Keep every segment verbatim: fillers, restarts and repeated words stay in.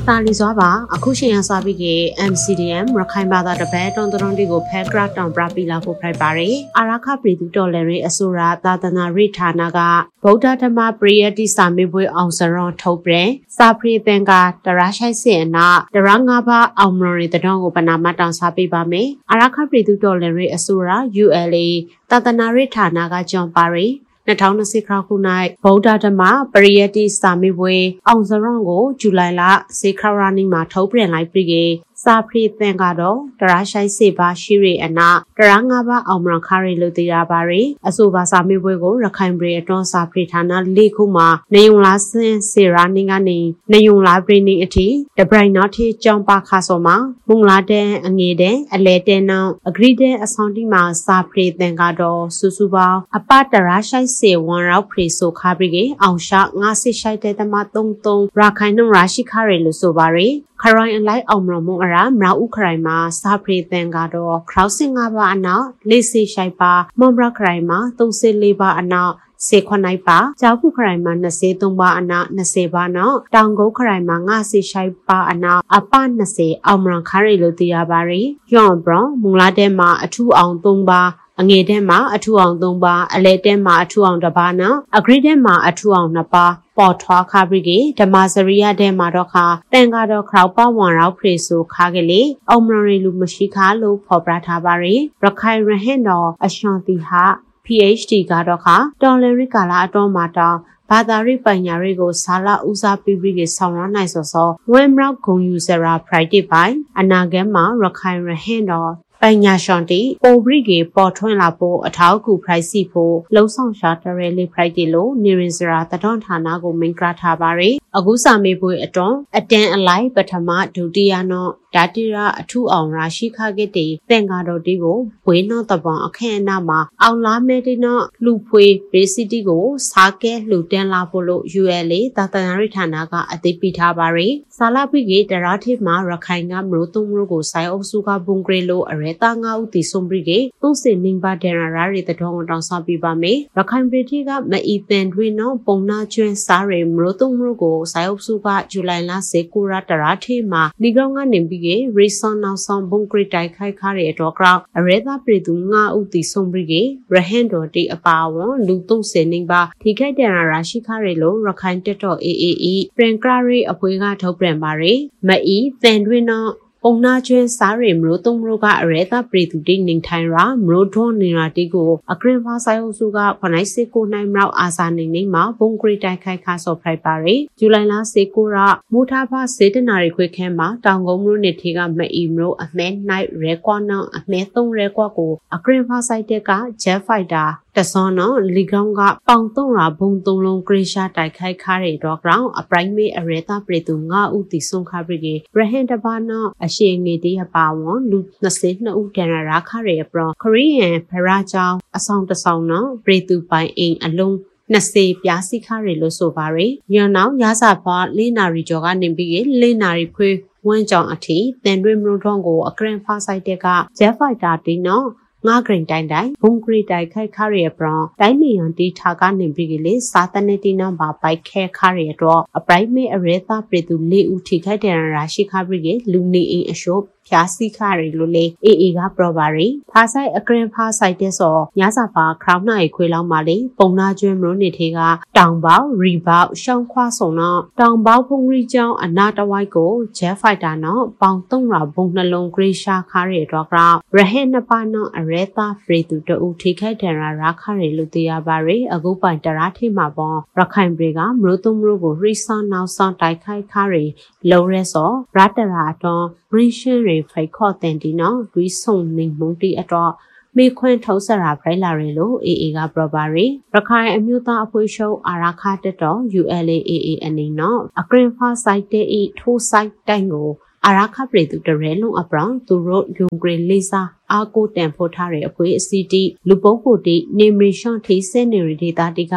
တာလီစွာပါအခုရှင်ရစာပြီးက M C D M ရခိုင်ဘာသာတပတ်တွန်တွန်တွေကိုဖဲဂရတ်တောင်ပရာပီလာဖို့ဖိုက်ပါတယ်အာရခပရီတူတော်လရီအဆိုရာသာသနာရိဌာနကဗုဒ္ဓဓမ္မပရိယတိစာမေပွဲအောင်စရွန်ထုတ်ပြန်စာပရိသင်္ကာတရာရှိုက်စင်အနာတရာငါးပါးအောင်မရီတတော်ကိုပနာမတောင်စာပေးပါမယ်အာရခပရီတူတော်လရီအဆိုရာ U L A သာသနာရိဌာနကဂျွန်ပါရီ၂၀၂၀ခုနှစ်ဗုဒ္ဓဓမ္မပရိယတိစာမေပွဲအောင်စရွန်ကိုဇူလိုင်လစေခရာနီမှာထုတ်ပြန်လိုက်ပြီးစာပရိသင်္ကာတော့တရာရှိုက်စေပါရှိရအနာတရာငါးပါးအောင်မခါရီလို့သိရပါရီအဆိုပါစာမေပွဲကိုရခိုင်ပြည်အတွင်းစာပရိဌာန၄ခုမှာနေုံလားစင်စေရာနင်းကနေနေုံလားပရိနေအထိတပရိုင်နောက်ထိကြောင်းပါခါစောမှာမုံလာတဲ့အငယ်တဲ့အလဲတဲ့နောင်အဂရိတဲ့အဆောင်တိမှာစာပရိသင်္ကာတော့စူးစူးပေါင်းအပတရာရှိုက်စေဝန်ရောက်ဖရီဆိုခါပြီးအောင်ရှာငါးစစ်ရှိုက်တဲ့တမသုံးသုံးရာခိုင်နှုန်းရရှိခါရီလို့ဆိုပါရီခရိုင်အလိုက်အောင်မမုံအရာမရာဥခရိုင်မှာစာပရိသင်္ကာတော့ခရောက်စင်ငါးပါးအနောက်လေးစီရှိုက်ပါမွန်ဘရခရိုင်မှာသုံးစီလေးပါအနောက်စေခွန်နိုင်ပါကြောက်ခုခရိုင်မှာ၂၃ပါအနောက်၂၀ပါနောက်တောင်ကုန်းခရိုင်မှာငါးစီရှိုက်ပါအနောက်အပ၂၀အောင်မရခါရီလို့သိရပါရီယောင်ဘရမုံလာတဲ့မှာအထူးအောင်၃ပါအငယ်တဲ့မှာအထူးအောင်၃ပါအလဲတဲ့မှာအထူးအောင်တစ်ပါနော်အဂရိတဲ့မှာအထူးအောင်နှစ်ပါပေါ်ထွားခါပြီးဓမ္မစရိယတဲ့မှာတော့ခါတန်ကတော့ခရောက်ပဝန်ရောက်ဖရေဆိုခါကလေးအောင်မရီလူမရှိခါလို့ဖော်ပြထားပါရီရခိုင်ရဟန်တော်အရှွန်တီဟာ P H D ကတော့ခါတော်လရီကာလာအတော်မှာတောင်ဘာသာရေးပညာတွေကိုစာလဦးစားပေးပြီးဆောင်ရနိုင်စောစောဝဲမြောက်ဂုံယူစရာ Friday ပိုင်းအနာဂတ်မှာရခိုင်ရဟန်တော်ပညာရှောင်းတီပိုဘရီကေပေါ်ထွန်းလာဖို့အထောက်အကူဖိုက်စီဖို့လုံဆောင်ရှာတရဲလေးဖိုက်တီလို့နေရင်စရာတတော်ဌာနကိုမင်္ဂလာထားပါရယ်အခုစာမေးပွဲအတွန်းအတန်အလိုက်ပထမဒုတိယနောဒါတိရအထူးအောင်ရာရှိခခဲ့တဲ့သင်္ကာတော်တီကိုဝေနောတပံအခန့်အနားမှာအောင်လာမဲတီနောလူဖွေရေစီတီကိုစားကဲလှူတန်းလာဖို့လို့ U L A သာသနာ့ဌာနကအသိပေးထားပါရယ်စာလပိကေတရာထိမှာရခိုင်ကမလို့သုံးမျိုးကိုစိုင်းအုပ်စုကဘုံဂရေလို့အရဲတာငါဥတီဆုံးပြီးကေသုံးစင်နင်းပါဒရာရာရီတတော်တောင်စားပြပါမယ်ရခိုင်ပြည်တီကမအီတန်တွင်နောပုံနာကျွန်းစားရမလို့သုံးမျိုးကိုစိုင်းအုပ်စုကဇူလိုင်လစေကိုရာတရာထိမှာဒီကောင်ကနေပြီးကေရီဆွန်နောက်ဆောင်ဘုံဂရိတိုက်ခိုက်ခါတဲ့တော့ကအရဲသားပြည်သူငါဥတီဆုံးပြီးကေရဟန်တော်တီအပါဝံလူသုံးစင်နင်းပါထိခိုက်တဲ့ရာရှိခါရလို့ရခိုင်တက်တော့ A A E ပရင်ကရာရီအဖွဲကထုတ်ပြန်ပါရယ်မအီတန်တွင်နောပုံနာကျွန်းစားရမလို့သုံးမျိုးကအရဲသားပြည်သူတိနေထိုင်ရာမလို့ထွန်းနေတာတီကိုအကရင်ဖာဆိုင်အုပ်စုကခနိုင်စစ်ကိုနိုင်မြောက်အာစာနေနေမှာဘုံဂရိတိုက်ခိုက်ခါဆော့ဖိုက်ပါရယ်ဇူလိုင်လစေကိုရမိုးထားဖစေတနာရီခွေခဲမှာတောင်ကုန်းမျိုးနေထေကမအီမလို့အမဲနိုင်ရဲကွာနောင်အမဲသုံးရဲကွာကိုအကရင်ဖာဆိုင်တက်ကဂျက်ဖိုက်တာတစောနောလီကောင်ကပေါင်သုံးရာဘုံသုံးလုံးဂရိရှာတိုက်ခိုက်ခါတဲ့တော့ကောင်အပရိုင်မေအရဲသားပြည်သူငါဥတီဆုံးခါပြီးရဟန်တပါနောအရှိငေတေးအပါဝံလူ၂၂ဦးတန်ရာခရဲပရခရီးယန်ဖရာကြောင်းအဆောင်တဆောင်နောပြည်သူပိုင်အိမ်အလုံး၂၀ပြားစီခါရဲလို့ဆိုပါရယ်ညနောင်ရစာပွားလေးနာရီကျော်ကနေပြီးလေးနာရီခွေဝန်းကြောင်အထိတန်တွင်မျိုးထုံးကိုအကရင်ဖာဆိုင်တက်ကဂျက်ဖိုက်တာတီနောငါဂရင်တိုင်းတိုင်းဘုံဂရီတိုက်ခိုက်ခါရဲပရတိုင်းနေရန်တီထာကနေပြီးကလေးစာတနေတီနောင်ပါပိုက်ခဲခါရဲတော့အပရိုက်မေအရဲသားပြည်သူ၄ဦးထိခိုက်တဲ့ရာရှိခါပြီးကလူနေအိမ်အရှုပ်ဖြာစီခါရီလို့လေအေအေကပရပါရီဖာဆိုင်အကရင်ဖာဆိုင်တဲ့စောညစာပါခရောင်းနိုင်ခွေလောင်းပါလေပုံနာကျွန်းမျိုးနေထေကတောင်ပေါရီပေါရှောင်းခွာဆုံတော့တောင်ပေါဖုံရီကျောင်းအနာတဝိုက်ကိုဂျက်ဖိုက်တာနော်ပေါင်သုံးရာဘုံနှလုံးဂရိရှာခါရဲတော့ကရဟဲ့နှစ်ပါနော်အရဲသားဖရီတူတူထိခိုက်တဲ့ရာရာခါရဲလို့သိရပါရယ်အခုပိုင်တရာထိမှာပေါ့ရခိုင်ပြည်ကမျိုးသုံးမျိုးကိုရီဆန်နောက်ဆောင်တိုက်ခိုက်ခါရဲလုံရဲစောရတရာတော့ရင်းရှင်ရေဖိုက်ခေါ်တဲ့ဒီနော်ရီဆုံနေမုံတီအတော့မေခွန်းထုတ်စရာဖိုင်လာရလို့ A A ကပရပါရီရခိုင်အမျိုးသားအဖွဲ့ချုပ်အာရခတက်တော့ U L A A A အနေနော်အကရင်ဖာဆိုင်တဲ့ဤထိုးဆိုင်တိုင်ကိုအာရခပြည်သူတရဲလုံးအပရောင်သူတို့ယုံဂရေလေးစားအာကိုတန်ဖို့ထားတဲ့အဖွဲအစီတီလူပုပ်ဖို့တီနေမရီရှောင်းထိစဲနေရီဒေတာတီက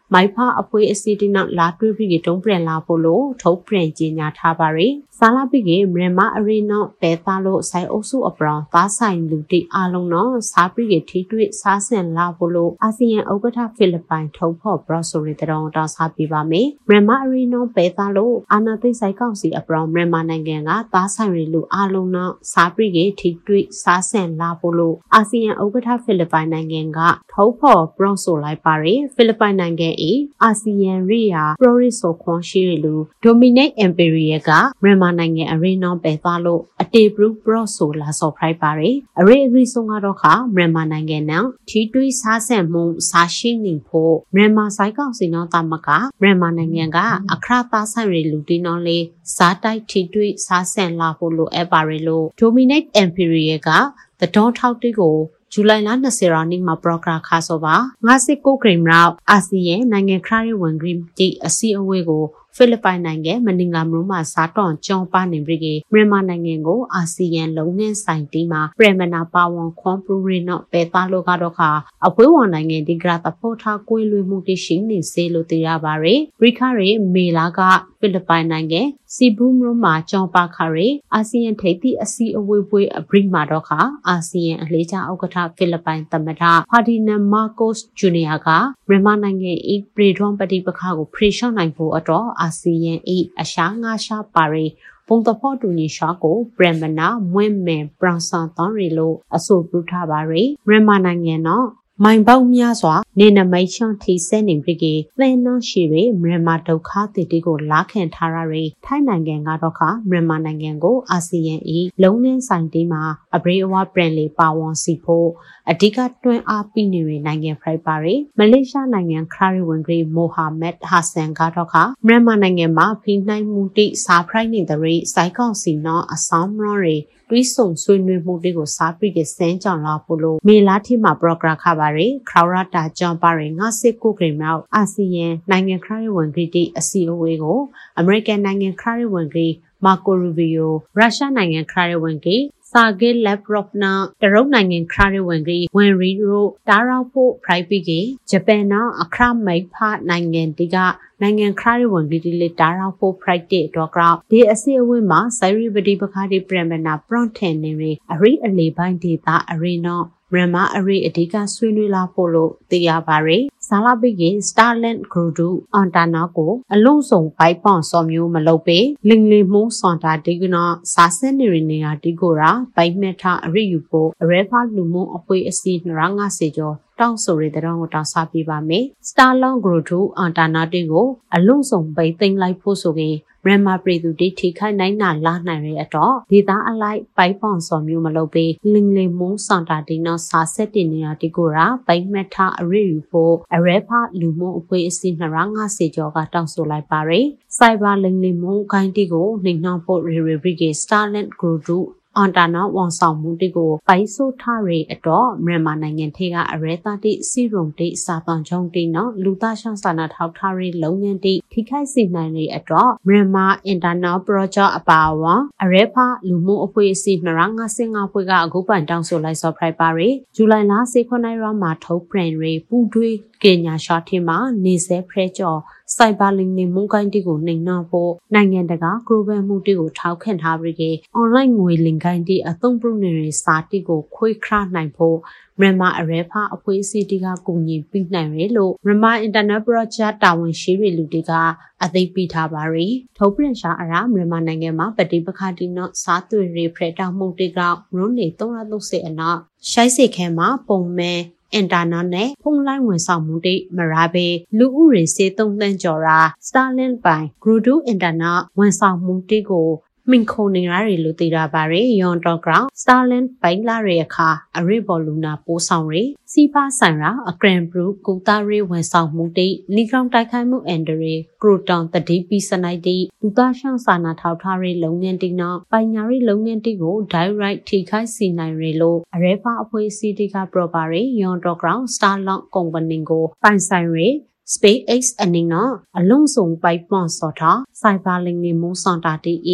မိုက်ဖအဖွေးအစီတီနောက်လာတွေးပြီးတုံးပြန်လာဖို့လို့ထုတ်ပြန်ကြေညာထားပါရယ်ဆာလာပိကေမြန်မာအရီနော့ပဲသားလို့ဆိုင်အုပ်စုအပရောင်သားဆိုင်လူတိအားလုံးတော့စားပိကေထိတွေ့စားဆင်လာဖို့လို့အာဆီယံဥက္ကဋ္ဌဖိလစ်ပိုင်ထုတ်ဖော်ပရော့ဆိုရီတောင်းတောင်းစားပြပါမယ်မြန်မာအရီနော့ပဲသားလို့အာနာသိဆိုင်ကောင်စီအပရောင်မြန်မာနိုင်ငံကသားဆိုင်ရီလူအားလုံးတော့စားပိကေထိတွေ့စားဆင်လာဖို့လို့အာဆီယံဥက္ကဋ္ဌဖိလစ်ပိုင်နိုင်ငံကထုတ်ဖော်ပရော့ဆိုလိုက်ပါရယ်ဖိလစ်ပိုင်နိုင်ငံ၏အာဆီယံရီယာပရိုရီဆိုခွန်ရှိရီလူဒိုမီနိတ်အမ်ပီရီယကမြန်မာနိုင်ငံအရီနောပဲသားလို့အတေဘရုပရော့ဆိုလာဆော်ဖရိုက်ပါရယ်အရီအဂရီဆုံးကတော့ခမြန်မာနိုင်ငံနောက်ထီတွေးစားဆန်မှုစားရှိနေဖို့မြန်မာဆိုင်ကောင်စီနောတာမကမြန်မာနိုင်ငံကအခရသားဆိုင်ရီလူတီနောလေးစားတိုက်ထီတွေးစားဆန်လာဖို့လိုအပ်ပါရယ်လို့ဒိုမီနိတ်အမ်ပီရီယကသတော်ထောက်တီကိုဇူလိုင်လ၂၀ရက်နေ့မှာပရိုဂရမ်ခါဆိုပါ၅၉ဂရိမ်ရောက်အာဆီယံနိုင်ငံခရရဝန်ဂရိတီအစီအဝေးကိုဖိလစ်ပိုင်နိုင်ငံမနင်္ဂလာမရုမှာစားတောင်ကျောင်းပါနေပြီးမြန်မာနိုင်ငံကိုအာဆီယံလုံငန်းဆိုင်တီမှာပရမနာပါဝန်ခွန်ပရူရီနော့ပဲသားလို့ကတော့ခါအပွဲဝန်နိုင်ငံဒီဂရတဖို့ထားကိုလွေမှုတရှိနေစေလို့သိရပါရယ်ရိခရီမေလာကဖိလစ်ပိုင်နိုင်ငံစီဘူမရုမှာကျောင်းပါခရီအာဆီယံထိပ်သီးအစီအဝေးပွဲအဘရိမှာတော့ခါအာဆီယံအလေးချဥက္ကဋ္ဌဖိလစ်ပိုင်သမ္မတဖာဒီနန်မာကိုစ်ဂျူနီယာကမြန်မာနိုင်ငံ၏ပရီဒွန်ပတိပခါကိုဖရီရှော့နိုင်ဖို့အတွက်အာဆီယံ၏အရှာငါရှာပါရီပုံတဖို့တူညီရှာကိုပရမနာမွင့်မဲပရောင်ဆန်တန်ရီလို့အဆိုပြုထားပါရီမြန်မာနိုင်ငံတော့မိုင်ပေါက်များစွာနေနမိတ်ချွန်ထီဆဲနေပြီးကသင်နှရှိရမြန်မာဒုက္ခတည်တီကိုလာခံထားရတဲ့ထိုင်းနိုင်ငံကတော့ခမြန်မာနိုင်ငံကိုအာဆီယံ၏လုံငန်းဆိုင်တီမှာအဘရိအဝပရန်လီပါဝန်စီဖို့အဓိကတွန်းအားပေးနေတဲ့နိုင်ငံဖရိုက်ပါရီမလေးရှားနိုင်ငံခရီဝန်ဂရီမိုဟာမက်ဟာဆန်ကတော့ခမြန်မာနိုင်ငံမှာဖိနှိုင်းမှုတိစာဖရိုက်နေတဲ့စိုက်ကောင်စီနောအဆောင်မရောတွေတွေးဆုံဆွေးနွေးမှုတွေကိုစားပြီးကစမ်းကြောင်လာဖို့လို့မေလာတိမှာပရိုဂရမ်ခပါရီခရရတာဂျွန်ပါရီ၅၉ဂရိမ်ရောက်အာဆီယံနိုင်ငံခရီဝန်ဂရီတီအစီအဝေးကိုအမေရိကန်နိုင်ငံခရီဝန်ဂရီမာကိုရူဗီယိုရုရှားနိုင်ငံခရီဝန်ဂရီစာဂေလက်ပရော့နာတရုတ်နိုင်ငံခရီဝန်ဂရီဝန်ရီရိုတာရောက်ဖို့ဖရိုက်ပြီးကဂျပန်နောက်အခရမိတ်ဖနိုင်ငံတီကနိုင်ငံခရီဝန်ဂရီတီလက်တာရောက်ဖို့ဖရိုက်တဲ့တော့ကဒီအစီအဝေးမှာစိုရီပတိပခါဒီပရမနာပရွန်ထန်နေရီအရီအလီပိုင်းဒေတာအရီနောမြန်မာအရီအဓိကဆွေးနွေးလာဖို့လို့သိရပါရယ်ဆာလာပိကေစတာလန်ဂရူဒူအန်တာနာကိုအလုံးစုံဘိုက်ပွန်စော်မျိုးမလုပ်ပေလင်လီမှုစန်တာဒီကနာစာစနေရနေရာဒီကိုရာဘိုက်မက်ထာအရီယူဖို့အရဲဖာလူမှုအပွေအစီနရငါစေကျော်တောင်းဆိုရတဲ့တော့တောင်းစားပြပါမယ်စတာလန်ဂရူဒူအန်တာနာတီကိုအလုံးစုံဘိုက်သိမ်းလိုက်ဖို့ဆိုရင်မြန်မာပြည်သူတိထိခိုက်နိုင်နာလာနိုင်ရတော့ဒေသအလိုက်ဘိုက်ပွန်စော်မျိုးမလုပ်ပေလင်လီမှုစန်တာဒီနော်စာဆက်တင်နေရာဒီကိုရာဘိုက်မက်ထာအရီယူဖို့အရဲဖာလူမှုအပွေအစီနရငါစေကျော်ကတောင်းဆိုလိုက်ပါရယ်စိုက်ဘာလင်လီမှုခိုင်းတီကိုနှိမ်နှောင်းဖို့ရီရီဘရီကေစတာလန်ဂရူဒူအန်တာနာဝန်ဆောင်မှုတီကိုပိုက်ဆိုထားရအတော့မြန်မာနိုင်ငံထဲကအရဲသားတိစီရုံတိစာပန်ချုံတိနော်လူသားရှောင်းစာနာထောက်ထားရလုံငန်းတိထိခိုက်စေနိုင်ရအတော့မြန်မာအင်တာနယ်ပရောဂျက်အပါအဝင်အရဲဖာလူမှုအဖွဲ့အစည်းနှစ်ငါးဆင်ငါဖွဲ့ကအခုပန်တောင်းဆိုလိုက်ဆော့ဖရိုက်ပါရီဇူလိုင်လ၁၉ရက်မှာထုတ်ပြန်ရပူတွေးကညာရှော့ထင်မှာနေစေဖရဲကျော်စိုက်ဘာလင်းနေမှုကိုင်းတီကိုနှိမ်နှောဖို့နိုင်ငံတကာဂလိုဘယ်မှုတီကိုထောက်ခံထားပြီးကအွန်လိုင်းငွေလင်ကိုင်းတီအသုံးပြုနေတဲ့စာတီကိုခွေခရနိုင်ဖို့မြန်မာအရဲဖာအဖွေးစီတီကကူညီပြီးနိုင်ရလို့မြန်မာအင်တာနက်ပရောဂျက်တာဝန်ရှိရလူတီကအသိပေးထားပါရီထုတ်ပြန်ရှာအရာမြန်မာနိုင်ငံမှာပฏิပခါတီနော့စားသွေးရေဖရက်တောင်မှုတီကရုံးနေ၃၃၀အနာရှိုက်စေခဲမှာပုံမဲအင်တာနက်နဲ့ဖုန်းလိုင်းဝန်ဆောင်မှုတွေမရပဲလူဦးရေစေသုံးသန်းကျော်ရာစတာလင်ပိုင်ဂရူဒူအင်တာနက်ဝန်ဆောင်မှုတွေကိုမင်ခုံနေရလို့သိရပါရယ်ယွန်တော့ဂရောင်းစတာလင်ပိုင်လာရဲ့အခါအရိဘော်လူနာပိုးဆောင်ရစီဖာဆိုင်ရာအကရန်ဘရူကူတာရီဝန်ဆောင်မှုတွေလီကောင်တိုက်ခိုက်မှုအန်ဒရီကရိုတောင်တတိပီစနိုက်တီလူသားရှောင်းစာနာထောက်ထားရလုပ်ငန်းတိနော်ပိုင်ညာရီလုပ်ငန်းတိကို direct ထိခိုက်စီနိုင်ရလို့အရဲဖာအဖွဲ့အစည်းတွေကပရောပါရီယွန်တော့ဂရောင်းစတာလော့ကုမ္ပဏီကိုပိုင်ဆိုင်ရSpaceX အနေနဲ့အလုံးစုံပိုက်ပွန်စော်ထားစိုက်ဘာလင်းနေမိုးစန်တာတီ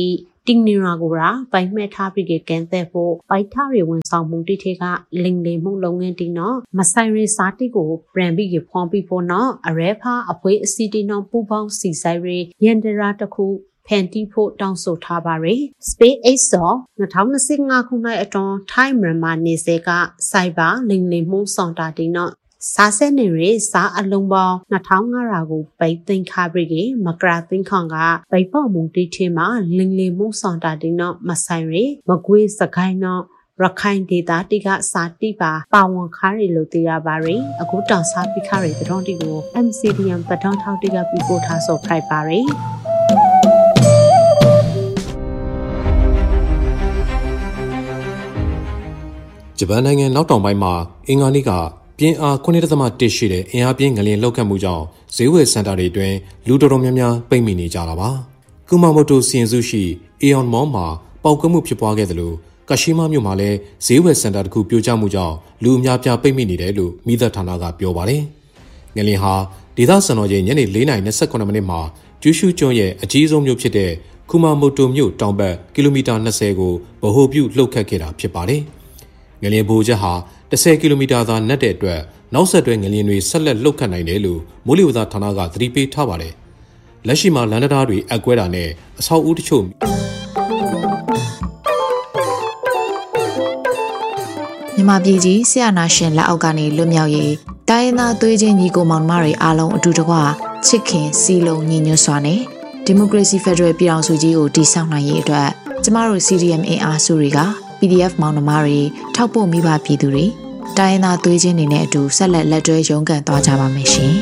တင်းနီရာကိုရာပိုင်မဲ့ထားပြီးကန်တဲ့ဖို့ပိုက်ထားရဝန်ဆောင်မှုတိထေကလင်းလေမှုလုံငန်းတင်းနော်မဆိုင်ရစားတိကိုပရန်ပြီးဖောင်းပြီးဖို့နော်အရဲဖာအဖွေးအစီတီနော်ပူပေါင်းစီဆိုင်ရရန်ဒရာတခုဖန်တီဖို့တောင်းဆိုထားပါရယ် Space X ဆော၂၀၂၅ခုနှစ်အတွင်းထိုင်းမြန်မာနေစေကစိုက်ပါလင်းလေမှုဆောင်တာတင်းနော်စားစက်နေရစားအလုံးပေါင်း၂၅၀၀ကိုပိတ်သိမ်းခါပြီးကမကရာသိန်းခေါင်ကပိတ်ပေါ်မှုတိထင်းမှာလင်းလင်းမှုဆောင်တာတင်းတော့မဆိုင်ရမကွေးစကိုင်းတော့ရခိုင်ဒေသတိကစာတိပါပါဝန်ခါရီလို့သိရပါရယ်အခုတောင်စားပိခါရီတတော်တီကို M C D M ပထောင်းထောက်တိကပြပို့ထားဆိုဖိုက်ပါရယ်ဂျပန်နိုင်ငံနောက်တောင်ပိုင်းမှာအင်္ဂါနေ့ကပြင်းအားခုနှစ်ဒသမတစ်ရှိတဲ့အင်အားပြင်းငလျင်လှုပ်ခတ်မှုကြောင့်ဈေးဝယ်စင်တာတွေအတွင်းလူတော်တော်များများပိတ်မိနေကြတာပါ။ကူမာမိုတိုစီရင်စုရှိအေယွန်မော်မှာပေါက်ကွဲမှုဖြစ်ပွားခဲ့သလိုကာရှိမာမြို့မှာလည်းဈေးဝယ်စင်တာတစ်ခုပြိုကျမှုကြောင့်လူအများပြားပိတ်မိနေတယ်လို့မိသက်ဌာနကပြောပါတယ်။ငလျင်ဟာဒေသစံတော်ချိန်ညနေ၄နာရီ၂၉မိနစ်မှာကျူရှုကျွန်းရဲ့အကြီးဆုံးမြို့ဖြစ်တဲ့ကူမာမိုတိုမြို့တောင်ဘက်ကီလိုမီတာ၂၀ကိုဗဟိုပြုလှုပ်ခတ်ခဲ့တာဖြစ်ပါတယ်။ငလျင်ဘိုးချက်ဟာ၁၀ကီလိုမီတာသာနက်တဲ့အတွက်နောက်ဆက်တွဲငလျင်တွေဆက်လက်လှုပ်ခတ်နိုင်တယ်လို့မိုးလေဝသဌာနကသတိပေးထားပါတယ်။လက်ရှိမှာလန်ဒတာတွေအကွဲတာနဲ့အဆောက်အဦတချို့မြန်မာပြည်ကြီးဆရာနာရှင်လက်အောက်ကနေလွတ်မြောက်ရေးတိုင်းရင်းသားသွေးချင်းညီကိုမောင်နှမတွေအားလုံးအတူတကွချစ်ခင်စီလုံးညီညွတ်စွာနဲ့ဒီမိုကရေစီဖက်ဒရယ်ပြည်ထောင်စုကြီးကိုတည်ဆောက်နိုင်ရေးအတွက်ကျမတို့ C D M အင်အားစုတွေက P D F မောင်နှမတွေထောက်ပို့မိဘပြည်သူတွေတိုင်းရင်းသားသွေးချင်းတွေနဲ့အတူဆက်လက်လက်တွဲရုန်းကန်သွားကြပါမယ်ရှင်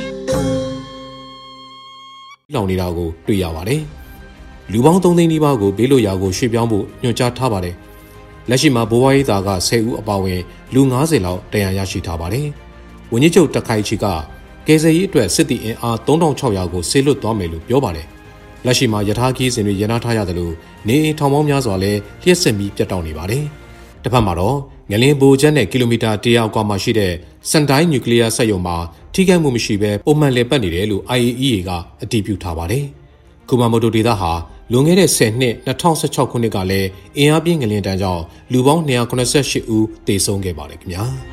။လောင်နေတာကိုတွေ့ရပါတယ်။လူပေါင်းသုံးသိန်းနီးပါးကိုဘေးလွတ်ရာကိုရွှေ့ပြောင်းဖို့ညွှန်ကြားထားပါတယ်။လက်ရှိမှာဘိုးဘွားရေးသားက၁၀ဦးအပါအဝင်လူ၅၀လောက်တရားရရှိထားပါတယ်။ဝန်ကြီးချုပ်တက်ခိုင်ချီကကယ်ဆယ်ရေးအတွက်စစ်တီအင်အား၃၆၀၀ကိုဆေးလွတ်သွားမယ်လို့ပြောပါတယ်။လက်ရှိမှာယထာခီးစဉ်တွေရနာထားရတယ်လို့နေအိမ်ထောင်ပေါင်းများစွာလည်းလျှက်စစ်မီးပြတ်တောက်နေပါတယ်။တစ်ဖက်မှာတော့ငလင်ဘိုချက်နဲ့ကီလိုမီတာ၁၀၀ကွာမှာရှိတဲ့စန်တိုင်းနျူကလ িয়ার စက်ရုံမှာထိခိုက်မှုမရှိဘဲပုံမှန်လည်ပတ်နေတယ်လို့ I A E A ကအတည်ပြုထားပါတယ်။ကူမာမိုတိုဒေသဟာလွန်ခဲ့တဲ့၁၀နှစ်၂၀၁၆ခုနှစ်ကလည်းအင်အားပြင်းငလင်တန်းကြောင့်လူပေါင်း၂၇၈ဦးသေဆုံးခဲ့ပါတယ်ခင်ဗျာ။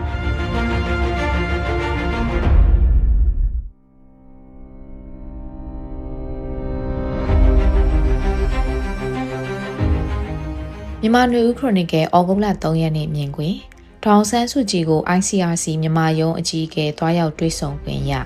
မြန်မာနွေဦးခရိုနီကယ်ဩဂုတ်လ၃ရက်နေ့မြင်ကွင်းဒေါအောင်ဆန်းစုကြည်ကို I C R C မြန်မာရုံးအကြီးအကဲတွားရောက်တွေ့ဆုံခွင့်ရ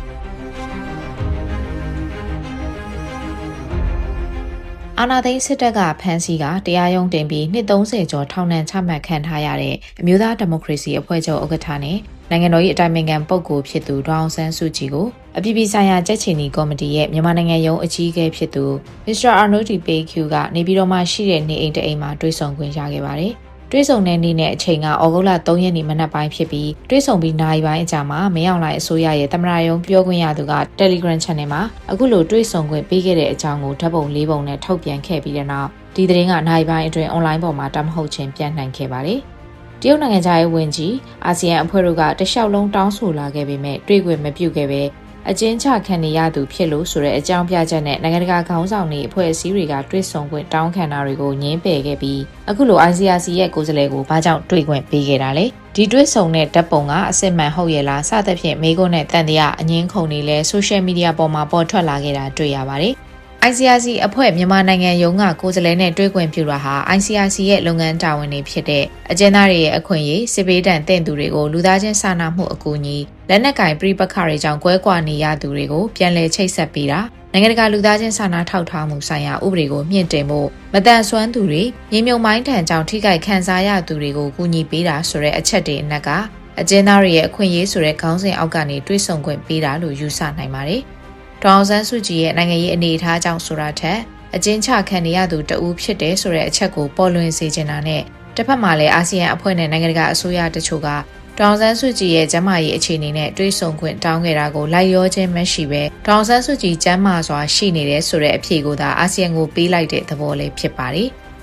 အာဏာသိမ်းစစ်တပ်ကဖမ်းဆီးကတရားရုံးတင်ပြီးနှစ်၃၀ကျော်ထောင်ဒဏ်ချမှတ်ခံထားရတဲ့အမျိုးသားဒီမိုကရေစီအဖွဲ့ချုပ်ဥက္ကဋ္ဌနဲ့နိုင်ငံတော်၏အတိုင်ပင်ခံပုဂ္ဂိုလ်ဖြစ်သူဒေါအောင်ဆန်းစုကြည်ကိုအပြည်ပြည်ဆိုင်ရာကြက်ချီနီကော်မတီရဲ့မြန်မာနိုင်ငံရုံးအကြီးအကဲဖြစ်သူမစ္စတာအာနိုဒီပေကျူကနေပြည်တော်မှာရှိတဲ့နေအိမ်တအိမ်မှာတွေ့ဆုံခွင့်ရခဲ့ပါတယ်။တွေ့ဆုံတဲ့နေ့နဲ့အချိန်ကဩဂုတ်လ၃ရက်နေ့မနက်ပိုင်းဖြစ်ပြီးတွေ့ဆုံပြီးနာရီပိုင်းအကြာမှာမင်းအောင်လှိုင်အစိုးရရဲ့သမ္မတရုံးပြောခွင့်ရသူက Telegram Channel မှာအခုလိုတွေ့ဆုံခွင့်ပေးခဲ့တဲ့အကြောင်းကိုဓာတ်ပုံလေးပုံနဲ့ထုတ်ပြန်ခဲ့ပြီးတဲ့နောက်ဒီသတင်းကနာရီပိုင်းအတွင်း online ပေါ်မှာတမဟုတ်ချင်းပြန့်နှံ့ခဲ့ပါတယ်။တရုတ်နိုင်ငံသားရဲ့ဝန်ကြီးအာဆီယံအဖွဲ့တို့ကတလျှောက်လုံးတောင်းဆိုလာခဲ့ပေမဲ့တွေ့ခွင့်မပြုခဲ့ပဲအကျဉ်းချခံနေရသူဖြစ်လို့ဆိုတဲ့အကြောင်းပြချက်နဲ့နိုင်ငံတကာခေါင်းဆောင်တွေအဖွဲ့အစည်းတွေကတွေ့ဆုံခွင့်တောင်းခံတာတွေကိုငြင်းပယ်ခဲ့ပြီးအခုလို I C R C ရဲ့ကိုယ်စားလှယ်ကိုဘာကြောင့်တွေ့ခွင့်ပေးခဲ့တာလဲဒီတွေ့ဆုံတဲ့ဓာတ်ပုံကအစစ်မှန်ဟုတ်ရဲ့လားစသဖြင့်မေးခွန်းနဲ့တန်တရားအငင်းခုန်နေလဲ social media ပေါ်မှာပေါ်ထွက်လာခဲ့တာတွေ့ရပါတယ်I C R C အဖွဲ့မြန်မာနိုင်ငံရုံးကကိုယ်စားလှယ်နဲ့တွေ့ခွင့်ပြုတာဟာ I C R C ရဲ့လုပ်ငန်းတာဝန်တွေဖြစ်တဲ့အကျဉ်းသားတွေရဲ့အခွင့်အရေးစစ်ဘေးဒဏ်သင့်သူတွေကိုလူသားချင်းစာနာမှုအကူအညီလက်နက်ကင်ပြိပခါတွေကြောင့်ကွဲကွာနေရသူတွေကိုပြန်လည်ချိတ်ဆက်ပေးတာနိုင်ငံတကာလူသားချင်းစာနာထောက်ထားမှုဆိုင်ရာဥပဒေကိုမြင့်တင်ဖို့မတန်ဆွမ်းသူတွေမြေမြုံမိုင်းထံကြောင့်ထိခိုက်ခံစားရသူတွေကိုကူညီပေးတာဆိုတဲ့အချက်တွေအနက်ကအကျဉ်းသားတွေရဲ့အခွင့်အရေးဆိုတဲ့ခေါင်းစဉ်အောက်ကနေတွေးဆုံခွင့်ပေးတာလို့ယူဆနိုင်ပါတယ်ဒေါအောင်ဆန်းစုကြည်ရဲ့နိုင်ငံရေးအနေအထားကြောင့်ဆိုတာထက်အကျဉ်းချခံနေရသူတဦးဖြစ်တယ်ဆိုတဲ့အချက်ကိုပေါ်လွင်စေချင်တာနဲ့တစ်ဖက်မှာလည်းအာဆီယံအဖွဲ့နဲ့နိုင်ငံတကာအစိုးရတချို့ကဒေါအောင်ဆန်းစုကြည်ရဲ့ကျန်းမာရေးအခြေအနေနဲ့တွေးဆုံခွင့်တောင်းခဲ့တာကိုလိုက်ရောခြင်းမရှိပဲဒေါအောင်ဆန်းစုကြည်ကျန်းမာစွာရှိနေတယ်ဆိုတဲ့အဖြေကိုသာအာဆီယံကိုပေးလိုက်တဲ့သဘောလေးဖြစ်ပါတယ်။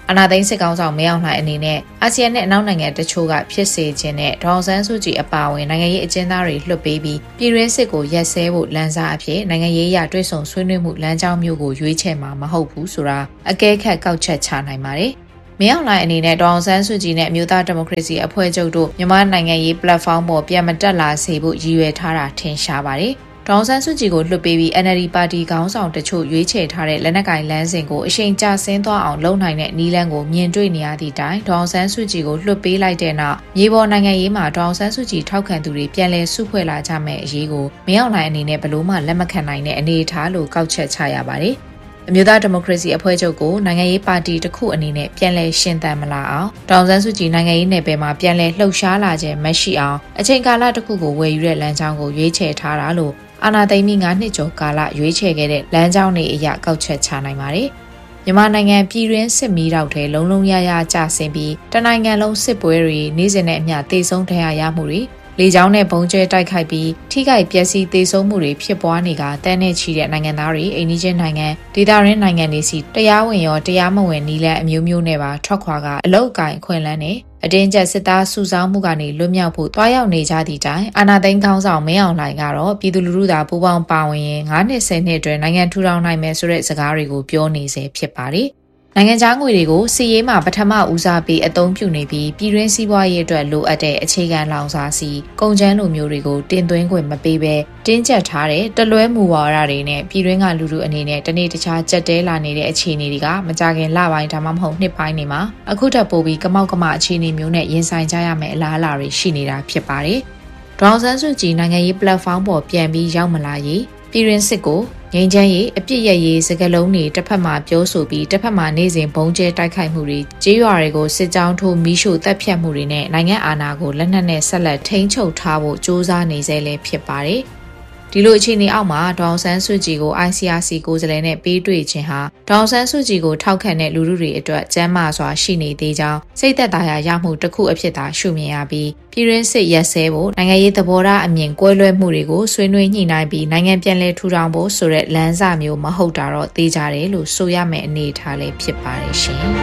အာဏာသိမ်းစစ်ကောင်ဆောင်မင်းအောင်လှိုင်အနေနဲ့အာဆီယံနဲ့အနောက်နိုင်ငံတချို့ကဖြစ်စေခြင်းနဲ့ဒေါ်အောင်ဆန်းစုကြည်အပါအဝင်နိုင်ငံရေးအကျဉ်းသားတွေလွှတ်ပေးပြီးပြည်တွင်းစစ်ကိုရက်စဲဖို့လမ်းစာအဖြစ်နိုင်ငံရေးရတွဲဆုံဆွေးနွေးမှုလမ်းကြောင်းမျိုးကိုရွေးချယ်မှာမဟုတ်ဘူးဆိုတာအကဲခတ်ကောက်ချက်ချနိုင်ပါတယ်။မင်းအောင်လှိုင်အနေနဲ့ဒေါ်အောင်ဆန်းစုကြည်နဲ့အမျိုးသားဒီမိုကရေစီအဖွဲ့ချုပ်တို့မြန်မာနိုင်ငံရေး platform ပေါ်ပြန်မတက်လာစေဖို့ရည်ရွယ်ထားတာထင်ရှားပါတယ်။ဒေါ်အောင်ဆန်းစုကြည်ကိုလွှတ်ပေးပြီး N L D ပါတီခေါင်းဆောင်တချို့ရွေးချယ်ထားတဲ့လက်နက်ကိုင်လမ်းစဉ်ကိုအရှိန်ကျဆင်းသွားအောင်လုပ်နိုင်တဲ့နည်းလမ်းကိုမြင်တွေ့နေရသည့်တိုင်ဒေါ်အောင်ဆန်းစုကြည်ကိုလွှတ်ပေးလိုက်တဲ့နောက်မြေပေါ်နိုင်ငံရေးမှာဒေါ်အောင်ဆန်းစုကြည်ထောက်ခံသူတွေပြန်လည်စုဖွဲ့လာကြမယ့်အရေးကိုမင်းအောင်လှိုင်အနေနဲ့ဘယ်လို့မှလက်မခံနိုင်တဲ့အနေအထားလို့ကောက်ချက်ချရပါတယ်။အမျိုးသားဒီမိုကရေစီအဖွဲ့ချုပ်ကိုနိုင်ငံရေးပါတီတစ်ခုအနေနဲ့ပြန်လည်ရှင်သန်မလာအောင်ဒေါ်အောင်ဆန်းစုကြည်နိုင်ငံရေးနယ်ပယ်မှာပြန်လည်လှုပ်ရှားလာခြင်းမရှိအောင်အချိန်ကာလတစ်ခုကိုဝယ်ယူတဲ့လမ်းကြောင်းကိုရွေးချယ်ထားတာလို့အာဏာသိမ်းပြီး၅နှစ်ကျော်ကာလရွေးချယ်ခဲ့တဲ့လမ်းကြောင်းတွေအရကောက်ချက်ချနိုင်ပါတယ်။မြန်မာနိုင်ငံပြည်တွင်းစစ်မီးတောက်ထဲလုံးလုံးရရကျဆင်းပြီးတနိုင်ငံလုံးစစ်ပွဲတွေနေ့စဉ်နဲ့အမျှသေဆုံးဒဏ်ရာရမှုတွေလေကြောင်းနဲ့ဘုံကျဲတိုက်ခိုက်ပြီးထိခိုက်ပျက်စီးသေဆုံးမှုတွေဖြစ်ပွားနေကတန်းနဲ့ချီတဲ့နိုင်ငံသားတွေအိန္ဒိချင်းနိုင်ငံဒေသရင်းနိုင်ငံတွေစီတရားဝင်ရောတရားမဝင်နည်းလမ်းအမျိုးမျိုးနဲ့ပါထွက်ခွာကအလုတ်ကင်ခွင့်လန်းနဲ့အတင်းကျပ်စစ်သားစုဆောင်းမှုကနေလွတ်မြောက်ဖို့တွားရောက်နေကြသည့်တိုင်အာဏာသိမ်းခေါင်းဆောင်မင်းအောင်လှိုင်ကတော့ပြည်သူလူထုသာပူးပေါင်းပါဝင်ရင်၅နှစ်ဆယ်နှစ်အတွင်းနိုင်ငံထူထောင်နိုင်မယ်ဆိုတဲ့စကားတွေကိုပြောနေစေဖြစ်ပါတယ်နိုင်ငံခြားငွေတွေကိုစီးရေးမှာပထမဦးစားပေးအသုံးပြုနေပြီးပြည်တွင်းစီးပွားရေးအတွက်လိုအပ်တဲ့အခြေခံလောင်စာဆီကုန်ကျန်းလိုမျိုးတွေကိုတင်သွင်းခွင့်မပေးဘဲတင်းကျပ်ထားတဲ့တလွဲမူဝါဒတွေနဲ့ပြည်တွင်းကလူထုအနေနဲ့တနေ့တခြားကြက်တဲလာနေတဲ့အခြေအနေတွေကမကြခင်လပိုင်းဒါမှမဟုတ်နှစ်ပိုင်းတွေမှာအခုထပ်ပိုပြီးကမောက်ကမအခြေအနေမျိုးနဲ့ရင်ဆိုင်ကြရမယ့်အလားအလာတွေရှိနေတာဖြစ်ပါတယ်။ဒေါ်အောင်ဆန်းစုကြည်နိုင်ငံရေး platform ပေါ်ပြန်ပြီးရောက်မလာရေးပြည်တွင်းစစ်ကိုငြိမ်းချမ်းရေးအပြစ်ရရေးစကားလုံးတွေတစ်ဖက်မှာပြောဆိုပြီးတစ်ဖက်မှာနေစဉ်ဘုံကျဲတိုက်ခိုက်မှုတွေကြေးရွာတွေကိုစစ်ကြောင်းထိုးမီးရှို့တပ်ဖြတ်မှုတွေနဲ့နိုင်ငံအာဏာကိုလက်နက်နဲ့ဆက်လက်ထိန်းချုပ်ထားဖို့ကြိုးစားနေစေလည်းဖြစ်ပါတယ်။ဒီလိုအခြေအနေအောက်မှာဒေါ်အောင်ဆန်းစုကြည်ကို I C R C ကိုယ်စားလှယ်နဲ့ပေးတွေ့ခြင်းဟာဒေါ်အောင်ဆန်းစုကြည်ကိုထောက်ခံတဲ့လူထုတွေအတွက်ကျန်းမာစွာရှိနေသေးကြောင်းစိတ်သက်သာရာရမှုတစ်ခုအဖြစ်သာရှုမြင်ရပြီးပြည်တွင်းစစ်ရက်စဲဖို့နိုင်ငံရေးသဘောထားအမြင်ကွဲလွဲမှုတွေကိုဆွေးနွေးညှိနှိုင်းပြီးနိုင်ငံပြန်လည်ထူထောင်ဖို့ဆိုတဲ့လမ်းစာမျိုးမဟုတ်တာတော့သိကြတယ်လို့ဆိုရမယ့်အနေအထားလေးဖြစ်ပါတယ်ရှင်။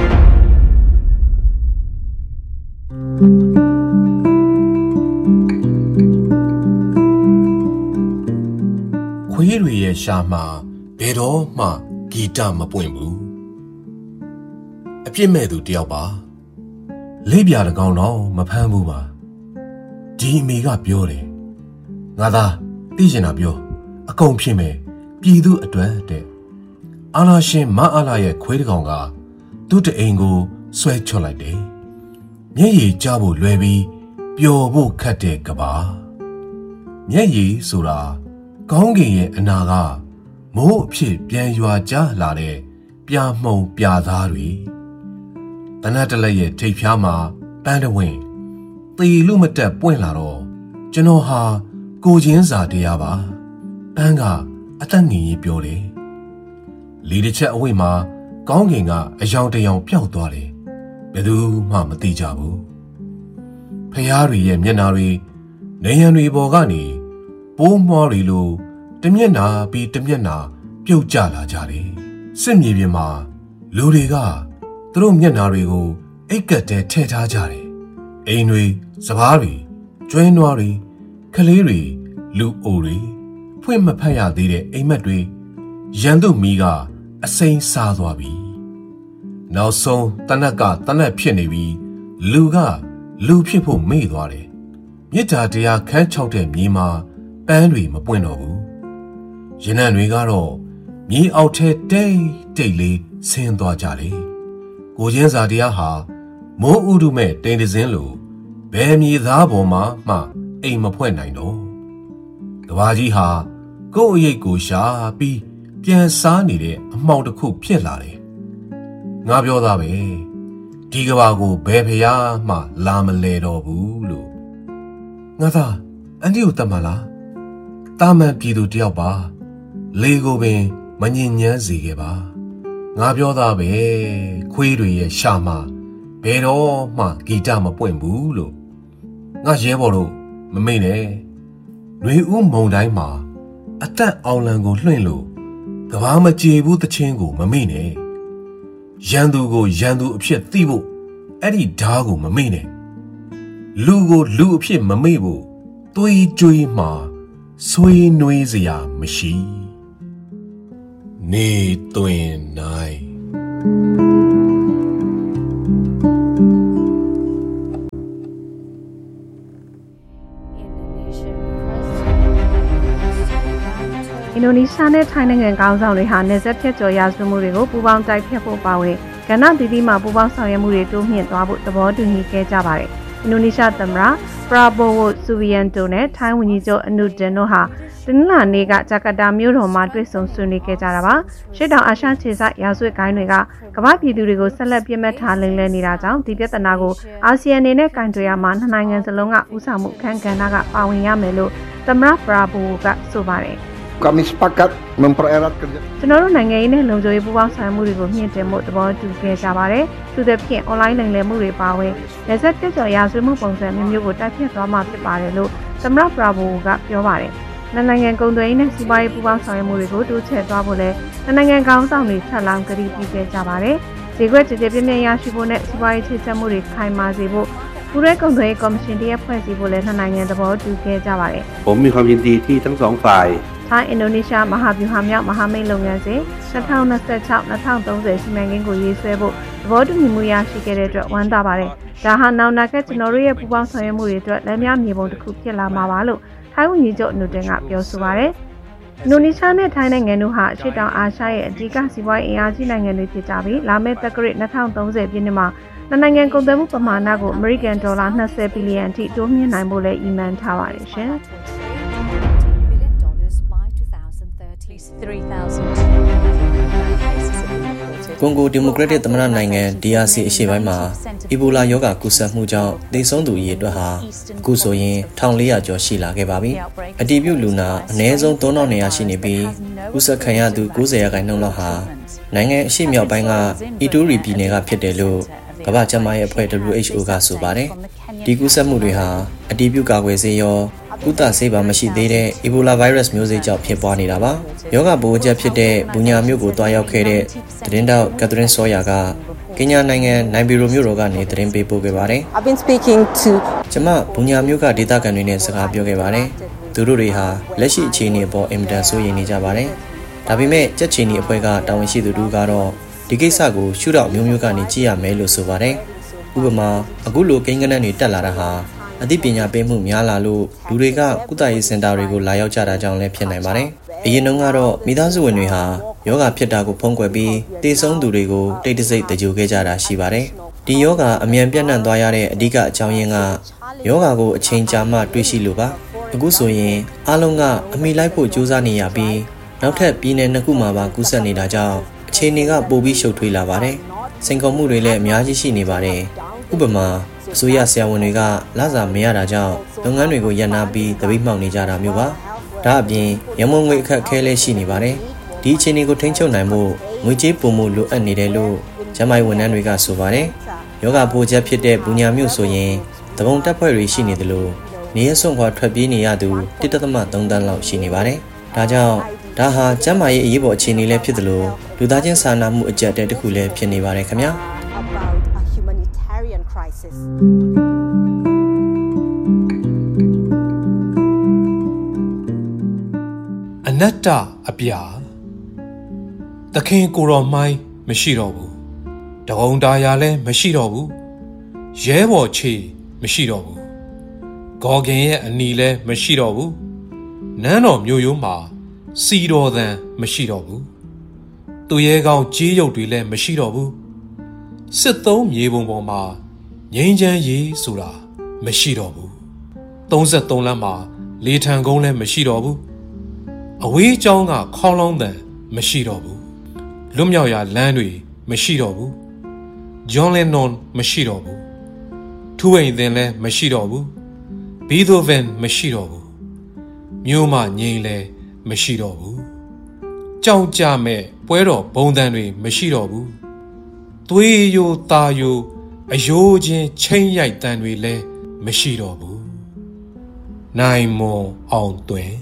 ခွေးတွေရဲ့ရှာမှာဘယ်တော့မှဂီတမပွင့်ဘူးအပြစ်မဲ့သူတယောက်ပါလိပ်ပြာတကောင်တော့မဖမ်းဘူးပါဒီအမေကပြောတယ်ငါသာသိချင်တာပြောအကုန်ဖြစ်မယ်ပြည်သူအတွက်တဲ့အာလာရှင်မအားလာရဲ့ခွေးတကောင်ကသူ့တအိမ်ကိုဆွဲချွတ်လိုက်တယ်မျက်ရည်ကျဖို့လွယ်ပြီးပျော်ဖို့ခတ်တဲ့ကဘာမျက်ရည်ဆိုတာကောင်းကင်ရဲ့အနာကမိုးအဖြစ်ပြန်ရွာကျလာတဲ့ပြာမှုံပြာသားတွေတနတ်တလက်ရဲ့ထိပ်ဖျားမှာပန်းတဝင်းသေလို့မတက်ပွင့်လာတော့ကျွန်တော်ဟာကိုချင်းစာတရားပါပန်းကအသက်ငင်ကြီးပြောတယ်လေတစ်ချက်အဝိမှာကောင်းကင်ကအယောင်တယောင်ပျောက်သွားတယ်ဘယ်သူမှမသိကြဘူးဖျားတွေရဲ့မျက်နာတွေနေရံတွေပေါ်ကနေပိုးမွားတွေလိုတမျက်နာပြီးတမျက်နာပြုတ်ကျလာကြတယ်စစ်မြေပြင်မှာလူတွေကသူတို့မျက်နာတွေကိုအိတ်ကတ်တဲထည့်ထားကြတယ်အိမ်တွေစပားတွေကျွဲနွားတွေကလေးတွေလူအိုတွေဖွင့်မဖက်ရသေးတဲ့အိမ်မက်တွေရန်သူမီးကအစိမ်းစားသွားပြီနောက်ဆုံးတနက်ကတနက်ဖြစ်နေပြီးလူကလူဖြစ်ဖို့မေ့သွားတယ်မြစ်တာတရားခန်းချောက်တဲ့မြေမှာပန်းတွေမပွင့်တော့ဘူးရနံတွေကတော့မြေအောက်ထဲတိတ်တိတ်လေးဆင်းသွားကြလေကိုချင်းစာတရားဟာမိုးဥဒုမဲ့တိမ်တစင်းလိုဘယ်မြေသားပေါ်မှာမှအိမ်မဖွဲ့နိုင်တော့ကဘာကြီးဟာကိုယ့်အရိတ်ကိုရှာပြီးပြန်စားနေတဲ့အမှောင်တစ်ခုဖြစ်လာတယ်ငါပြောသားပဲဒီကဘာကိုဘယ်ဖျားမှလာမလဲတော့ဘူးလို့ငါသာအန်တီကိုတတ်မှလားတာမန်ပြည်သူတယောက်ပါလေကိုပင်မငြင်ညမ်းစေခဲ့ပါငါပြောသားပဲခွေးတွေရဲ့ရှာမှာဘယ်တော့မှဂီတမပွင့်ဘူးလို့ငါရဲဘော်တို့မမေ့နဲ့ຫນွေဦးမုံတိုင်းမှာအသက်အောင်လံကိုလွှင့်လို့ကဘာမကြေဘူးတချင်းကိုမမေ့နဲ့ရန်သူကိုရန်သူအဖြစ်သိဖို့အဲ့ဒီဓာတ်ကိုမမေ့နဲ့လူကိုလူအဖြစ်မမေ့ဖို့သွေးကြွေးမှာဆွေးနွေးစရာမရှိနေသွင်းနိုင်အင်ဒိုနီးရှားနဲ့ထိုင်းနိုင်ငံခေါင်းဆောင်တွေဟာနယ်စပ်ဖြတ်ကျော်ရာဇဝတ်မှုတွေကိုပူးပေါင်းတိုက်ဖျက်ဖို့ပါဝင်ကဏ္ဍသီးသီးမှာပူးပေါင်းဆောင်ရွက်မှုတွေတိုးမြင့်သွားဖို့သဘောတူညီခဲ့ကြပါတယ်။အင်ဒိုနီးရှားသမ္မတပရာဘိုဝိုဆူဗီယန်တိုနဲ့ထိုင်းဝန်ကြီးချုပ်အနုဒင်တို့ဟာတနင်္လာနေ့ကဂျကာတာမြို့တော်မှာတွေ့ဆုံဆွေးနွေးခဲ့ကြတာပါ။ရှေ့တောင်အာရှခြေစိုက်ရာဇဝတ်ဂိုဏ်းတွေကကမ္ဘာပြည်သူတွေကိုဆက်လက်ပြစ်မှတ်ထားလိမ်လည်နေတာကြောင့်ဒီပြဿနာကိုအာဆီယံအနေနဲ့ကင်တွယ်ရမှာနှစ်နိုင်ငံစလုံးကဦးဆောင်မှုအခမ်းကဏ္ဍကပါဝင်ရမယ်လို့သမ္မတပရာဘိုဝိုကဆိုပါတယ်။ Kami sepakat mempererat kerja. ကျွန်တော်တို့နိုင်ငံရေးနဲ့လုံခြုံရေးပူးပေါင်းဆောင်ရွက်မှုတွေကိုမြင့်တင်ဖို့သဘောတူခဲ့ကြပါတယ်။သူတို့ဖြင့် online လိမ်လည်မှုတွေပါဝင်လက်ဆက်ပြကျော်ရာဇဝတ်မှုပုံစံမျိုးမျိုးကိုတိုက်ဖြတ်သွားမှာဖြစ်ပါတယ်လို့သမ္မတပရာဘိုကပြောပါတယ်။နိုင်ငံကုန်သွယ်ရေးနဲ့စီးပွားရေးပူးပေါင်းဆောင်ရွက်မှုတွေကိုတိုးချဲ့သွားဖို့လည်းနိုင်ငံခေါင်းဆောင်တွေထပ်လောင်းကတိပြုခဲ့ကြပါတယ်။ဈေးကွက်ကြည်ကြည်ပြည့်ပြည့်ရရှိဖို့နဲ့စီးပွားရေးချိတ်ဆက်မှုတွေခိုင်မာစေဖို့ပူးရဲကုန်သွယ်ရေးကော်မရှင်တရက်ဖွဲ့စည်းဖို့လည်းနိုင်ငံသဘောတူခဲ့ကြပါတယ်။ผมมีความยินดีที่ทั้งสองฝ่ายထိုင်းအင်ဒိုနီးရှားမဟာဗျူဟာမြောက်မဟာမိတ်လုပ်ငန်းစဉ်၂၀၂၆-၂၀၃၀စီမံကိန်းကိုရေးဆွဲဖို့သဘောတူညီမှုရရှိခဲ့တဲ့အတွက်ဝမ်းသာပါတယ်။ဒါဟာနောက်နာကကျွန်တော်တို့ရဲ့ပူးပေါင်းဆောင်ရွက်မှုတွေအတွက်လက်မြမြေပုံတစ်ခုဖြစ်လာမှာပါလို့ထိုင်းဝန်ကြီးချုပ်အနုတင်ကပြောဆိုပါတယ်။အင်ဒိုနီးရှားနဲ့ထိုင်းနိုင်ငံတို့ဟာအရှေ့တောင်အာရှရဲ့အဓိကစီးပွားရေးအင်အားကြီးနိုင်ငံတွေဖြစ်ကြပြီးလာမယ့်သက္ကရာ၂၀၃၀ပြည့်နှစ်မှာနိုင်ငံကုန်သွယ်မှုပမာဏကိုအမေရိကန်ဒေါ်လာ၂၀ဘီလီယံအထိတိုးမြင့်နိုင်ဖို့လည်းရည်မှန်းထားပါတယ်ရှင်။ကွန်ဂိုဒီမိုကရက်တစ်သမ္မတနိုင်ငံ ဒီ အာർ စီ အရှေ့ပိုင်းမှာအီဘိုလာရောဂါကူးစက်မှုကြောင့်သေဆုံးသူအရေအတွက်ဟာအခုဆိုရင်၁၄၀၀ကျော်ရှိလာခဲ့ပါပြီ။အတည်ပြုလူနာအနည်းဆုံး၃၂၀၀ရှိနေပြီးကူးစက်ခံရသူ၉၀ရာခိုင်နှုန်းလောက်ဟာနိုင်ငံအရှေ့မြောက်ပိုင်းကအီတူရီပြည်နယ်ကဖြစ်တယ်လို့ကမ္ဘာ့ကျန်းမာရေးအဖွဲ့ ဒဘလျူ အိတ်ချ် အို ကဆိုပါတယ်။ဒီကူးစက်မှုတွေဟာအတည်ပြုကာကွယ်ဆေးရောကုသဆေးပါမရှိသေးတဲ့အီဘိုလာဗိုင်းရပ်စ်မျိုးစိကြောင့်ဖြစ်ပွားနေတာပါ။ယောဂဗိုလ်ချက်ဖြစ်တဲ့ဘူညာမြို့ကိုတွားရောက်ခဲ့တဲ့သတင်းတောက်ကက်သရင်းဆောယာကကင်ညာနိုင်ငံနိုင်ဘီရိုမြို့တော်ကနေသတင်းပေးပို့ခဲ့ပါတယ်။ I've been speaking to ကျွန်မဘူညာမြို့ကဒေသခံတွေနဲ့စကားပြောခဲ့ပါတယ်။သူတို့တွေဟာလက်ရှိအခြေအနေအပေါ်အင်မတန်စိုးရိမ်နေကြပါတယ်။ဒါပေမဲ့ကြက်ချီနီအဖွဲ့ကတာဝန်ရှိသူတို့ကတော့ဒီကိစ္စကိုရှုထောင့်မျိုးမျိုးကနေကြည့်ရမယ်လို့ဆိုပါတယ်။ဥပမာအခုလိုကိန်းဂဏန်းတွေတက်လာတာဟာအသိပညာပေးမှုများလာလို့လူတွေကကုသရေးစင်တာတွေကိုလာရောက်ကြတာကြောင့်လည်းဖြစ်နိုင်ပါတယ်။အရင်တုန်းကတော့မိသားစုဝင်တွေဟာယောဂဖြစ်တာကိုဖုံးကွယ်ပြီးတေဆုံးသူတွေကိုတိတ်တဆိတ်တကြိုခဲ့ကြတာရှိပါတယ်။ဒီယောဂအမြန်ပြန့်နှံ့သွားရတဲ့အဓိကအကြောင်းရင်းကယောဂကိုအချိန်ကြာမှတွေ့ရှိလို့ပါ။အခုဆိုရင်အားလုံးကအမိလိုက်ဖို့ကြိုးစားနေရပြီးနောက်ထပ်ပြည်နယ်နှစ်ခုမှာပါကူးစက်နေတာကြောင့်အခြေအနေကပိုပြီးရှုပ်ထွေးလာပါတယ်။စိန်ခေါ်မှုတွေလည်းအများကြီးရှိနေပါတယ်။ဥပမာအစိုးရဆရာဝန်တွေကလစာမရတာကြောင့်လုပ်ငန်းတွေကိုရပ်နားပြီးတပိတ်မှောက်နေကြတာမျိုးပါ။ဒါအပြင်ရမုံငွေအခက်အခဲလည်းရှိနေပါတယ်။ဒီအခြေအနေကိုထိန်းချုပ်နိုင်ဖို့ငွေကြေးပုံမှုလိုအပ်နေတယ်လို့ကျန်းမာရေးဝန်ထမ်းတွေကဆိုပါတယ်။ယောဂဗိုလ်ချက်ဖြစ်တဲ့ဘူညာမျိုးဆိုရင်တပုံတက်ဖွဲ့တွေရှိနေတယ်လို့နေရစွန့်ခွာထွက်ပြေးနေရသူတစ်သက်သမသုံးတန်းလောက်ရှိနေပါတယ်။ဒါကြောင့်ဒါဟာကျန်းမာရေးအရေးပေါ်အခြေအနေလည်းဖြစ်တယ်လို့လူသားချင်းစာနာမှုအကျပ်အတည်းတစ်ခုလည်းဖြစ်နေပါတယ်ခင်ဗျာ။ crisis. အနတ္တအပြာသခင်ကိုတော်မိုင်းမရှိတော့ဘူးတကုံတာယာလည်းမရှိတော့ဘူးရဲဘော်ချေမရှိတော့ဘူးဂေါ်ကင်ရဲ့အနီလည်းမရှိတော့ဘူးနန်းတော်မြို့ရိုးမှာစီတော်သံမရှိတော့ဘူးသူရဲကောင်းကြေးရုပ်တွေလည်းမရှိတော့ဘူးစစ်သုံးမြေပုံပေါ်မှာငိမ့်ချမ်းရေးဆိုတာမရှိတော့ဘူးသုံးဆယ်သုံးလမ်းမှာလေထံကုန်းလည်းမရှိတော့ဘူးအဝေးကျောင်းကခေါင်းလောင်းတန်မရှိတော့ဘူးလွတ်မြောက်ရာလမ်းတွေမရှိတော့ဘူးဂျွန်လန်နွန်မရှိတော့ဘူးထူဝိန်သင်လည်းမရှိတော့ဘူးဘီသိုဗန်မရှိတော့ဘူးမြို့မငိမ့်လည်းမရှိတော့ဘူးကြောက်ကြမဲ့ပွဲတော်ဘုံတန်တွေမရှိတော့ဘူးသွေးယိုတာယိုအယိုးချင်းချင်းရိုက်တန်တွေလည်းမရှိတော့ဘူးနိုင်မွန်အောင်တွင်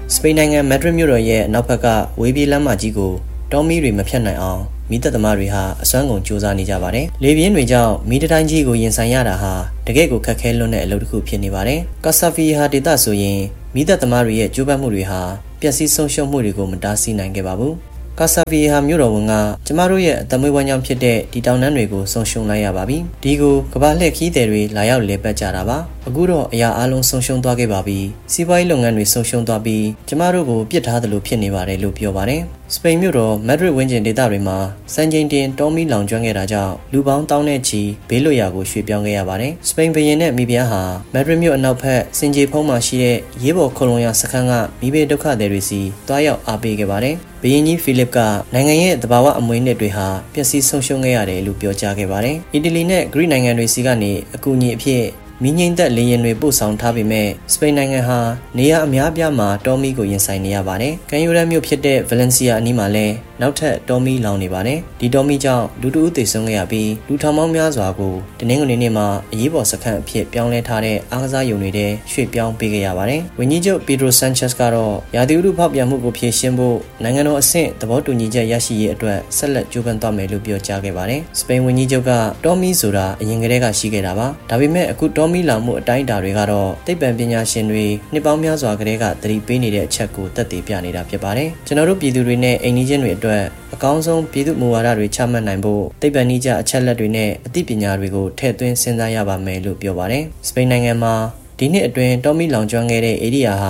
စပိန်နိုင်ငံမက်ဒရစ်မြို့တော်ရဲ့နောက်ဘက်ကဝေးပြေးလမ်းမကြီးကိုတောမီတွေမဖြတ်နိုင်အောင်မိသက်သမားတွေဟာအစွမ်းကုန်စူးစမ်းနေကြပါတယ်။လေပြင်းတွေကြောင့်မီးတတိုင်းကြီးကိုရင်ဆိုင်ရတာဟာတကယ့်ကိုခက်ခဲလွန်းတဲ့အလုပ်တစ်ခုဖြစ်နေပါတယ်။ကာဆာဖီဟာဒေတာဆိုရင်မိသက်သမားတွေရဲ့ကြိုးပမ်းမှုတွေဟာပျက်စီးဆုံးရှုံးမှုတွေကိုမတားဆီးနိုင်ခဲ့ပါဘူး။ကာဆာဖီဟာမြို့တော်ဝန်ကကျမတို့ရဲ့အသက်မွေးဝမ်းကြောင်းဖြစ်တဲ့ဒီတောင်တန်းတွေကိုဆုံးရှုံးလိုက်ရပါပြီ။ဒီကိုကမ္ဘာလှည့်ခီးသည်တွေလာရောက်လဲပတ်ကြတာပါ။အခုတော့အရာအလုံးဆုံးရှုံးသွားခဲ့ပါပြီ။စီးပွားရေးလုပ်ငန်းတွေဆုံးရှုံးသွားပြီးကျမတို့ကိုပြစ်ထားသလိုဖြစ်နေပါတယ်လို့ပြောပါတယ်။စပိန်မြို့တော်မက်ဒရစ်ဝန်းကျင်ဒေသတွေမှာစံချိန်တင်တောမီလောင်ကျွမ်းခဲ့တာကြောင့်လူပေါင်းတောင်းနဲ့ချီဘေးလွတ်ရာကိုရွှေ့ပြောင်းခဲ့ရပါတယ်။စပိန်ဘုရင်နဲ့မိဖုရားဟာမက်ဒရစ်မြို့အနောက်ဘက်စင်ကြေဖုံးမှာရှိတဲ့ရေးပေါ်ခုံလုံရစခန်းကမိဘဒုက္ခသည်တွေစီတွားရောက်အားပေးခဲ့ပါတယ်။ဘုရင်ကြီးဖိလစ်ကနိုင်ငံရဲ့သဘာဝအမွေအနှစ်တွေဟာပျက်စီးဆုံးရှုံးခဲ့ရတယ်လို့ပြောကြားခဲ့ပါတယ်။အီတလီနဲ့ဂရိနိုင်ငံတွေစီကနေအကူအညီအဖြစ်မီးငိမ့်သက်လေယာဉ်တွေပို့ဆောင်ထားပေမဲ့စပိန်နိုင်ငံဟာနေရာအများပြားမှာတောမီကိုရင်ဆိုင်နေရပါတယ်။ကန်ယူရန်မြို့ဖြစ်တဲ့ဗလန်စီယာအနီးမှာလည်းနောက်ထပ်တောမီလောင်နေပါတယ်။ဒီတောမီကြောင့်လူတဦးသေဆုံးခဲ့ရပြီးလူထောင်ပေါင်းများစွာကိုတနင်္ဂနွေနေ့မှာအရေးပေါ်စခန်းအဖြစ်ပြောင်းလဲထားတဲ့အားကစားရုံတွေထဲရွှေ့ပြောင်းပေးခဲ့ရပါတယ်။ဝန်ကြီးချုပ်ပီဒရိုဆန်ချက်စ်ကတော့ရာသီဥတုဖောက်ပြန်မှုကိုဖြေရှင်းဖို့နိုင်ငံတော်အဆင့်သဘောတူညီချက်ရရှိရေးအတွက်ဆက်လက်ကြိုးပမ်းသွားမယ်လို့ပြောကြားခဲ့ပါတယ်။စပိန်ဝန်ကြီးချုပ်ကတောမီဆိုတာအရင်ကတည်းကရှိခဲ့တာပါ။ဒါပေမဲ့အခုတောမီလောင်မှုအတိုင်းအတာတွေကတော့သိပ္ပံပညာရှင်တွေနှစ်ပေါင်းများစွာကတည်းကသတိပေးနေတဲ့အချက်ကိုသက်သေပြနေတာဖြစ်ပါတယ်။ကျွန်တော်တို့ပြည်သူတွေနဲ့အိမ်နီးချင်းတွေအတွက်အကောင်းဆုံးပြည်သူ့မူဝါဒတွေချမှတ်နိုင်ဖို့သိပ္ပံနည်းကျအချက်လက်တွေနဲ့အသိပညာတွေကိုထည့်သွင်းစဉ်းစားရပါမယ်လို့ပြောပါတယ်။စပိန်နိုင်ငံမှာဒီနှစ်အတွင်းတောမီလောင်ကျွမ်းခဲ့တဲ့ဧရိယာဟာ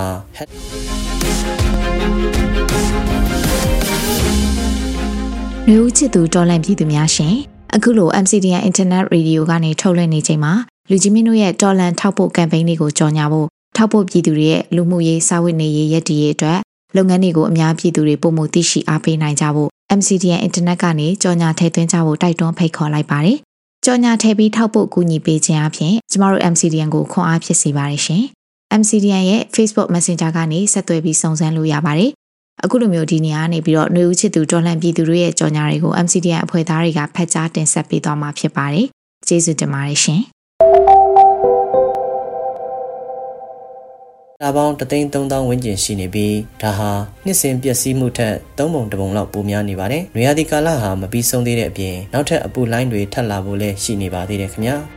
လူဦးချစ်သူတော်လန့်ပြည်သူများရှင်အခုလို M C D N Internet Radio ကနေထုတ်လွှင့်နေချိန်မှာလူကြီးမင်းတို့ရဲ့တော်လန်ထောက်ပို့ကမ်ပိန်းတွေကိုကြော်ညာဖို့ထောက်ပို့ပြည်သူတွေရဲ့လူမှုရေးစာဝတ်နေရေးရည်တည်ရေးအတွက်လုပ်ငန်းတွေကိုအများပြည်သူတွေပုံမှုသိရှိအားပေးနိုင်ကြဖို့ M C D N Internet ကနေကြော်ညာထည့်သွင်းကြဖို့တိုက်တွန်းဖိတ်ခေါ်လိုက်ပါတယ်။ကြော်ညာထည့်ပြီးထောက်ပို့ကူညီပေးခြင်းအပြင်ကျမတို့ M C D N ကိုခွန်အားဖြစ်စေပါတယ်ရှင်။ M C D N ရဲ့ Facebook Messenger ကနေဆက်သွယ်ပြီးစုံစမ်းလို့ရပါတယ်။အခုလိုမျိုးဒီနေရာကနေပြီးတော့ຫນွေဦးချစ်သူတော်လှန်ပြည်သူတွေရဲ့ကြော်ညာတွေကို M C D N အဖွဲ့သားတွေကဖတ်ကြားတင်ဆက်ပေးသွားမှာဖြစ်ပါတယ်။ကျေးဇူးတင်ပါတယ်ရှင်။ဒါပေါင်းတသိန်းသုံးသောင်းဝန်းကျင်ရှိနေပြီးဒါဟာနှစ်စဉ်ပျက်စီးမှုထက်သုံးပုံတစ်ပုံလောက်ပိုများနေပါတယ်။နွေရာသီကာလဟာမပြီးဆုံးသေးတဲ့အပြင်နောက်ထပ်အပူလှိုင်းတွေထပ်လာဖို့လည်းရှိနေပါသေးတယ်ခင်ဗျာ။